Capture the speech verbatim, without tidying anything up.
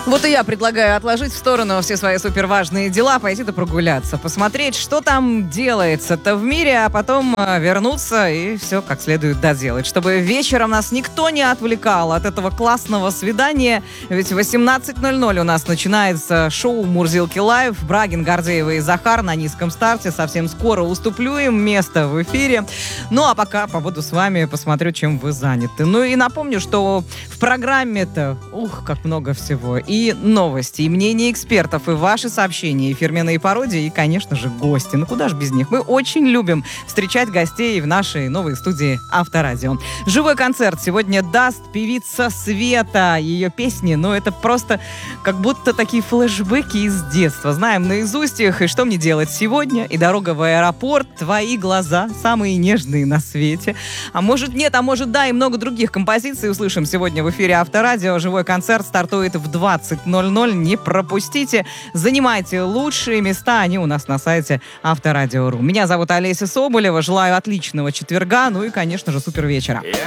Вот и я предлагаю отложить в сторону все свои суперважные дела, пойти-то прогуляться, посмотреть, что там делается-то в мире, а потом э, вернуться и все как следует доделать, чтобы вечером нас никто не отвлекал от этого классного свидания. Ведь в восемнадцать ноль ноль у нас начинается шоу «Мурзилки Лайв». Брагин, Гордеева и Захар на низком старте. Совсем скоро уступлю им место в эфире. Ну а пока побуду с вами, посмотрю, чем вы заняты. Ну и напомню, что в программе-то, ух, как много всего. И И новости, и мнения экспертов, и ваши сообщения, и фирменные пародии, и, конечно же, гости. Ну куда ж без них? Мы очень любим встречать гостей в нашей новой студии Авторадио. Живой концерт сегодня даст певица Света. Ее песни, ну это просто как будто такие флешбеки из детства. Знаем наизусть их, и что мне делать сегодня? И дорога в аэропорт, твои глаза, самые нежные на свете. А может нет, а может да, и много других композиций услышим сегодня в эфире Авторадио. Живой концерт стартует в двадцать ноль ноль. Не пропустите. Занимайте лучшие места. Они у нас на сайте Авторадио точка ру. Меня зовут Олеся Соболева. Желаю отличного четверга. Ну и, конечно же, супер вечера.